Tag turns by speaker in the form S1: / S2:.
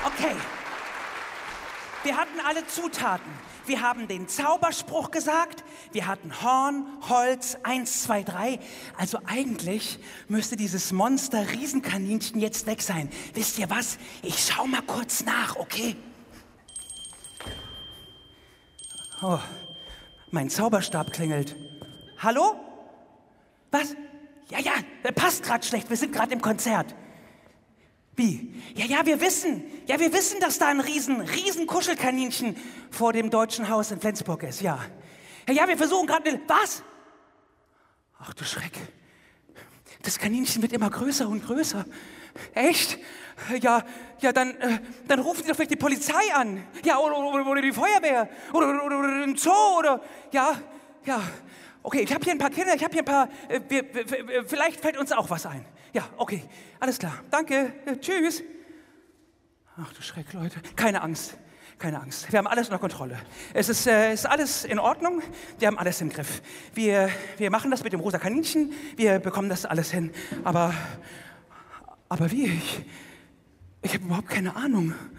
S1: Okay. Wir hatten alle Zutaten. Wir haben den Zauberspruch gesagt. Wir hatten Horn, Holz, 1, 2, 3. Also eigentlich müsste dieses Monster-Riesenkaninchen jetzt weg sein. Wisst ihr was? Ich schau mal kurz nach, okay? Oh, mein Zauberstab klingelt. Hallo? Was? Ja, passt gerade schlecht. Wir sind gerade im Konzert. Wie? Ja, wir wissen, dass da ein riesen Kuschelkaninchen vor dem Deutschen Haus in Flensburg ist, ja. Ja, wir versuchen gerade... Was? Ach du Schreck. Das Kaninchen wird immer größer und größer. Echt? Ja, dann rufen Sie doch vielleicht die Polizei an. Ja, oder die Feuerwehr. Oder den Zoo, oder... Ja. Okay, ich habe hier ein paar Kinder, vielleicht fällt uns auch was ein. Ja, okay, alles klar. Danke, tschüss. Ach du Schreck, Leute. Keine Angst. Wir haben alles unter Kontrolle. Es ist alles in Ordnung. Wir haben alles im Griff. Wir machen das mit dem rosa Kaninchen. Wir bekommen das alles hin. Aber wie? Ich habe überhaupt keine Ahnung.